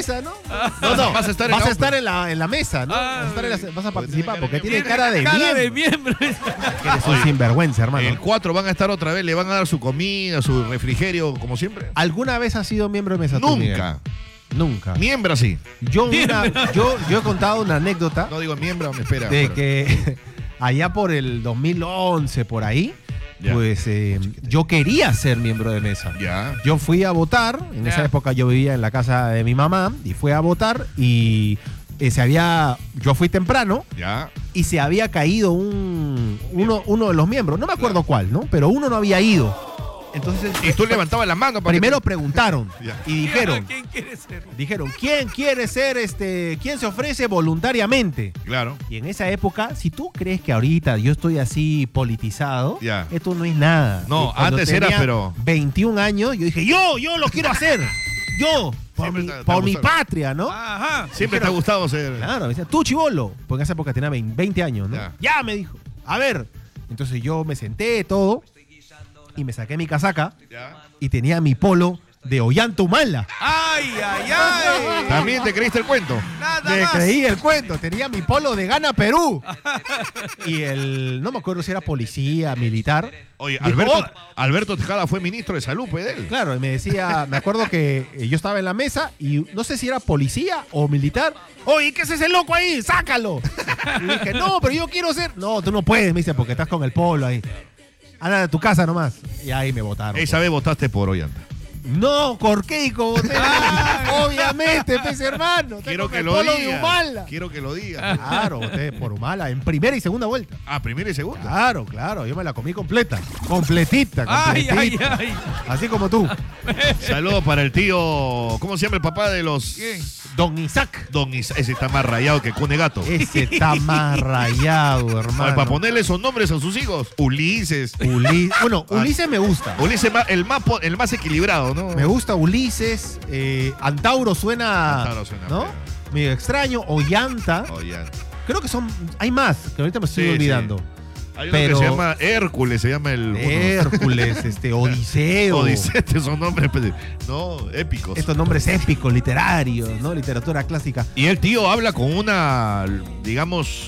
mesa, ¿no? No, vas a estar en la mesa, ¿no? Vas a participar porque tiene cara de miembro. Eres un sinvergüenza, hermano. El 4 van a estar otra vez, le van a dar su comida, su refrigerio, como siempre. ¿Alguna vez has sido miembro de mesa? Nunca. Nunca. Miembro sí. Yo he contado una anécdota. No digo miembro, me espera. De que allá por el 2011, por ahí, ya. Pues yo quería ser miembro de mesa. Ya. Yo fui a votar. En esa época yo vivía en la casa de mi mamá y fui a votar y yo fui temprano. Ya. Y se había caído uno de los miembros. No me acuerdo cuál, ¿no? Pero uno no había ido. Entonces, y tú levantabas la mano. Primero preguntaron y dijeron, ¿quién quiere ser? Dijeron, ¿quién quiere ser quién se ofrece voluntariamente? Claro. Y en esa época, si tú crees que ahorita yo estoy así politizado, esto no es nada. No, antes era, pero 21 años, yo dije, yo lo quiero hacer. Yo, por mi patria, ¿no? Ajá. Siempre te ha gustado ser. Claro, me decía, tú chibolo. Porque en esa época tenía 20 años, ¿no? Ya, me dijo. A ver. Entonces yo me senté todo. Y me saqué mi casaca y tenía mi polo de Ollanta-Humala. ¡Ay, ay, ay! ¿También te creíste el cuento? Me creí el cuento. Tenía mi polo de Gana Perú. Y no me acuerdo si era policía, militar. Oye, dijo, Alberto Tejada fue ministro de salud, pues, de él. Claro, y me decía, me acuerdo que yo estaba en la mesa y no sé si era policía o militar. Oye, ¿qué es ese loco ahí? ¡Sácalo! Y dije, no, pero yo quiero ser. No, tú no puedes, me dice, porque estás con el polo ahí. Anda de tu casa nomás. Y ahí me votaron. Esa vez votaste por Ollanta. No, Corqueico voté. Obviamente, pues, hermano. Quiero que lo diga. Quiero que lo diga. Claro, voté por Humala en primera y segunda vuelta. Ah, primera y segunda. Claro. Yo me la comí completa. Completita. Ay. Así como tú. Saludos para el tío. ¿Cómo se llama el papá de los? ¿Quién? Don Isaac. Ese está más rayado que Cune Gato. Ese está más rayado, hermano. Para ponerle esos nombres a sus hijos. Ulises. Bueno, Ulises me gusta. Ulises el más equilibrado, ¿no? Me gusta Ulises. Antauro suena. ¿no? Medio extraño. Ollanta. Creo que hay más, que ahorita me estoy olvidando. Hay uno que se llama Hércules, se llama Hércules, Odiseo. Odiseo, son nombres, épicos. Estos nombres épicos, literarios, ¿no? Literatura clásica. Y el tío habla con una, digamos,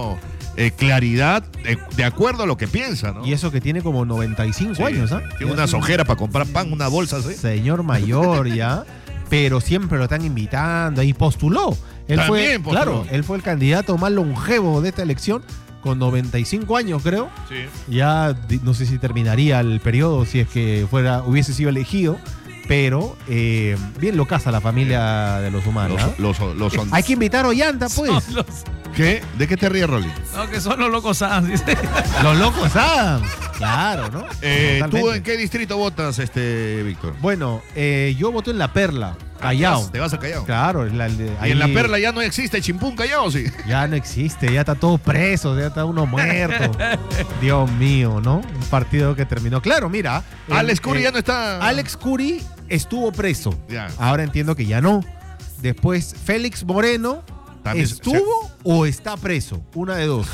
claridad de acuerdo a lo que piensa, ¿no? Y eso que tiene como 95 años, ¿ah? Tiene unas ojeras para comprar pan, una bolsa así. Señor mayor ya, pero siempre lo están invitando y postuló. Él fue el candidato más longevo de esta elección. Con 95 años, creo. Sí. Ya no sé si terminaría el periodo si es que hubiese sido elegido. Pero bien lo casa la familia de los humanos. Hay que invitar a Ollanta, pues. ¿Qué? ¿De qué te ríes, Rolly? No, que son los locos Adams, dice. Los locos Adams. Claro, ¿no? ¿Tú en qué distrito votas, Víctor? Bueno, yo voto en La Perla, Callao. ¿Te vas a Callao? Claro. ¿Y en La Perla ya no existe Chimpún Callao, sí? Ya no existe, ya está todo preso, ya está uno muerto. Dios mío, ¿no? Un partido que terminó. Claro, mira. Alex Curi ya no está. Alex Curi estuvo preso. Ya. Ahora entiendo que ya no. Después, Félix Moreno estuvo o está preso. Una de dos.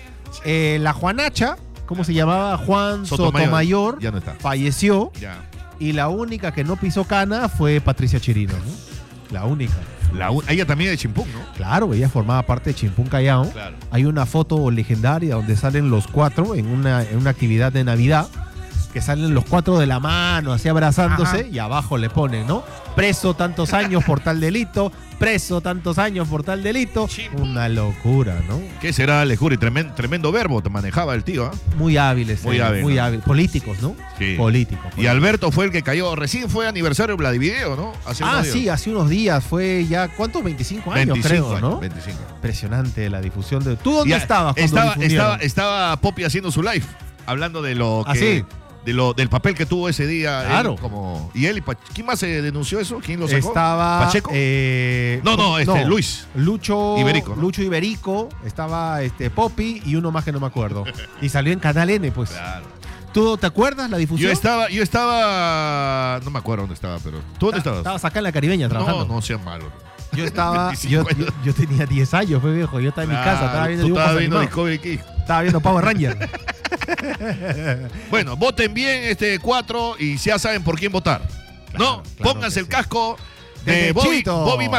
La Juanacha, ¿cómo se llamaba? Juan Sotomayor ya no está. Falleció. Ya. Y la única que no pisó cana fue Patricia Chirino, ¿no? La única. Ella también es de Chimpún, ¿no? Claro, ella formaba parte de Chimpún Callao. Claro. Hay una foto legendaria donde salen los cuatro en una actividad de Navidad, que salen los cuatro de la mano, así abrazándose. Ajá. Y abajo le ponen, ¿no? Preso tantos años por tal delito, preso tantos años por tal delito. Una locura, ¿no? ¿Qué será, Alejuri? Tremendo verbo te manejaba el tío, ¿eh? Muy hábiles. Muy hábil. Políticos, ¿no? Sí. Políticos. Y Alberto fue el que cayó. Recién fue aniversario de Vladivideo, ¿no? Hace unos días. Fue ya, ¿cuántos? 25 años, 25 creo, años, ¿no? 25. Impresionante la difusión de... ¿Tú dónde estabas cuando estaba Poppy haciendo su live, hablando de lo que... ¿Sí? Del papel que tuvo ese día. Claro. ¿Quién más se denunció eso? ¿Quién lo sacó? Estaba... ¿Pacheco? Luis. Lucho Iberico, ¿no? Lucho Iberico. Estaba Poppy y uno más que no me acuerdo. Y salió en Canal N, pues. Claro. ¿Tú te acuerdas la difusión? Yo estaba... No me acuerdo dónde estaba, pero... ¿Tú dónde estabas? Estabas acá en la Caribeña trabajando. No seas malo. Yo estaba... yo tenía 10 años, fue viejo. Yo estaba en mi casa. Estaba viendo dibujos animados. Discovery Kids. Estaba viendo Power Ranger. Bueno, voten bien 4 y ya saben por quién votar. Claro, ¿no? Pónganse el casco de Bobby